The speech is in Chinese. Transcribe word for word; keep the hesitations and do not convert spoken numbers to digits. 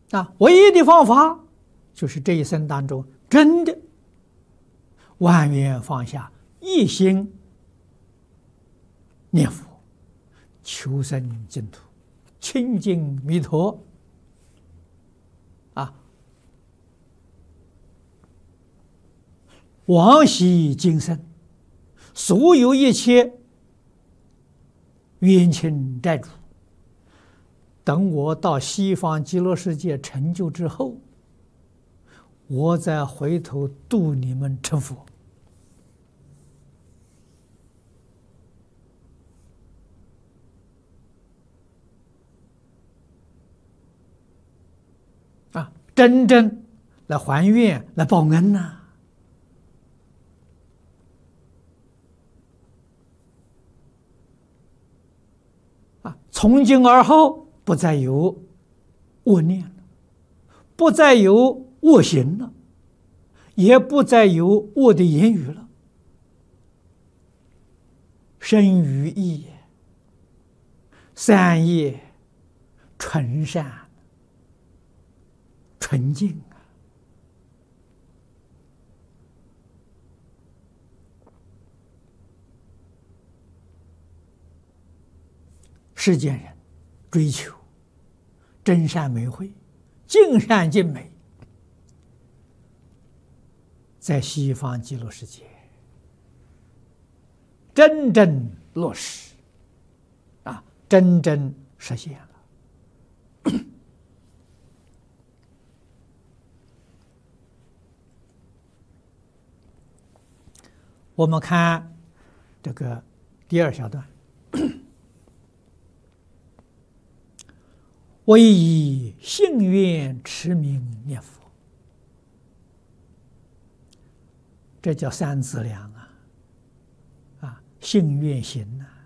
啊，唯一的方法就是这一生当中真的万缘放下，一心念佛，求生净土，亲近弥陀。啊，往昔今生所有一切冤亲债主，等我到西方极乐世界成就之后，我再回头度你们成佛。啊，真正来还愿，来报恩呐！啊，从今而后不再有恶念了，不再有恶行了，也不再有恶的言语了。身语意三业纯善纯净啊！世间人追求真善美慧，尽善尽美，在西方极乐世界真正落实啊，真正实现了。我们看这个第二小段，唯以信愿持名念佛，这叫三资粮啊！啊，信愿行啊，